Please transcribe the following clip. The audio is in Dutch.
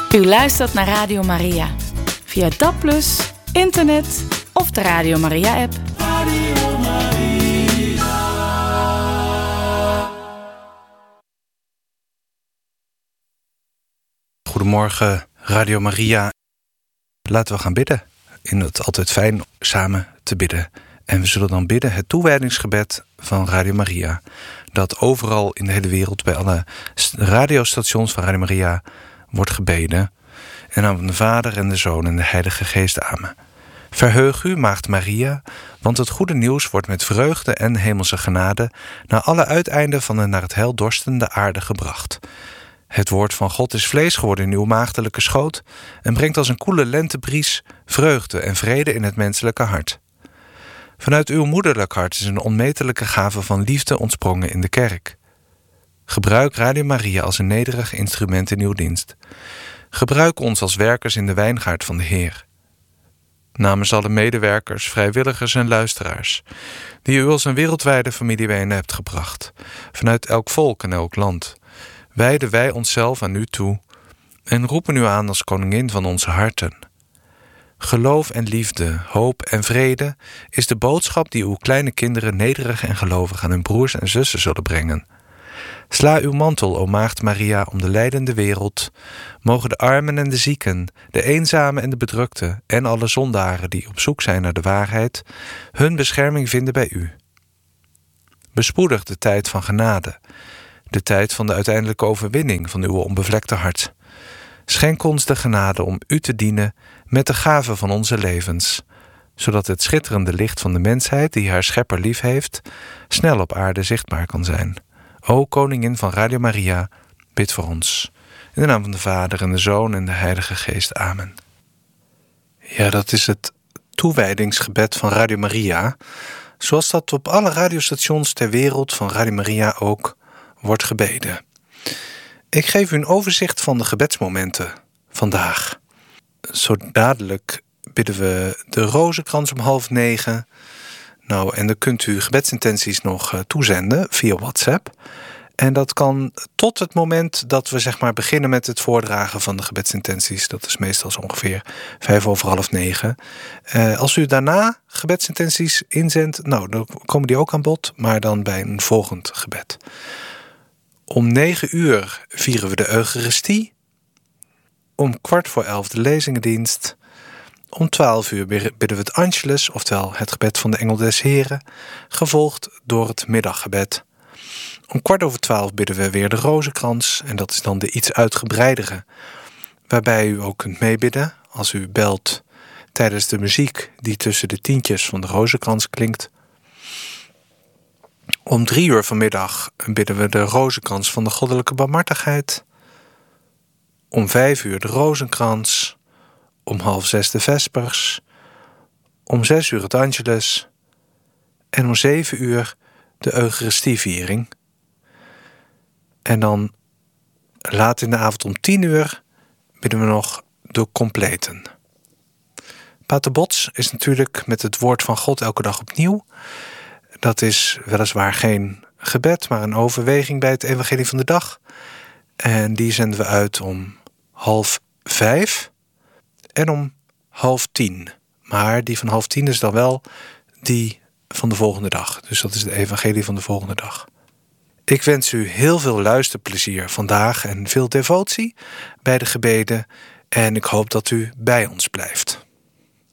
U luistert naar Radio Maria. Via DAB+, internet of de Radio Maria-app. Radio Maria. Goedemorgen, Radio Maria. Laten we gaan bidden. In het altijd fijn samen te bidden. En we zullen dan bidden het toewijdingsgebed van Radio Maria. Dat overal in de hele wereld bij alle radiostations van Radio Maria wordt gebeden. In naam van de Vader en de Zoon en de Heilige Geest. Amen. Verheug u, Maagd Maria, want het goede nieuws wordt met vreugde en hemelse genade naar alle uiteinden van de naar het heil dorstende aarde gebracht. Het woord van God is vlees geworden in uw maagdelijke schoot en brengt als een koele lentebries vreugde en vrede in het menselijke hart. Vanuit uw moederlijk hart is een onmetelijke gave van liefde ontsprongen in de kerk. Gebruik Radio Maria als een nederig instrument in uw dienst. Gebruik ons als werkers in de wijngaard van de Heer. Namens alle medewerkers, vrijwilligers en luisteraars, die u als een wereldwijde familie bijeen hebt gebracht, vanuit elk volk en elk land, wijden wij onszelf aan u toe en roepen u aan als koningin van onze harten. Geloof en liefde, hoop en vrede is de boodschap die uw kleine kinderen nederig en gelovig aan hun broers en zussen zullen brengen. Sla uw mantel, o Maagd Maria, om de lijdende wereld. Mogen de armen en de zieken, de eenzamen en de bedrukten en alle zondaren die op zoek zijn naar de waarheid, hun bescherming vinden bij u. Bespoedig de tijd van genade, de tijd van de uiteindelijke overwinning van uw onbevlekte hart. Schenk ons de genade om u te dienen met de gave van onze levens, zodat het schitterende licht van de mensheid die haar schepper lief heeft, snel op aarde zichtbaar kan zijn. O Koningin van Radio Maria, bid voor ons. In de naam van de Vader en de Zoon en de Heilige Geest. Amen. Ja, dat is het toewijdingsgebed van Radio Maria, zoals dat op alle radiostations ter wereld van Radio Maria ook wordt gebeden. Ik geef u een overzicht van de gebedsmomenten vandaag. Zo dadelijk bidden we de rozenkrans om 8:30. Nou, en dan kunt u gebedsintenties nog toezenden via WhatsApp. En dat kan tot het moment dat we beginnen met het voordragen van de gebedsintenties. Dat is meestal zo ongeveer 8:05. Als u daarna gebedsintenties inzendt, nou, dan komen die ook aan bod, maar dan bij een volgend gebed. Om 9:00 vieren we de Eucharistie. Om 11:15 de lezingendienst. Om 12:00 bidden we het Angelus, oftewel het gebed van de Engel des Heren, gevolgd door het middaggebed. Om 11:15 bidden we weer de rozenkrans, en dat is dan de iets uitgebreidere, waarbij u ook kunt meebidden als u belt tijdens de muziek die tussen de tientjes van de rozenkrans klinkt. Om 3:00 vanmiddag bidden we de rozenkrans van de goddelijke barmhartigheid. Om 5:00 de rozenkrans. Om 5:30 de vespers. Om 6:00 het Angelus. En om 7:00 de Eucharistieviering. En dan laat in de avond om 10:00 bidden we nog de completen. Pater Bots is natuurlijk met het woord van God elke dag opnieuw. Dat is weliswaar geen gebed, maar een overweging bij het evangelie van de dag. En die zenden we uit om 4:30 en om 9:30. Maar die van 9:30 is dan wel die van de volgende dag. Dus dat is de evangelie van de volgende dag. Ik wens u heel veel luisterplezier vandaag en veel devotie bij de gebeden. En ik hoop dat u bij ons blijft.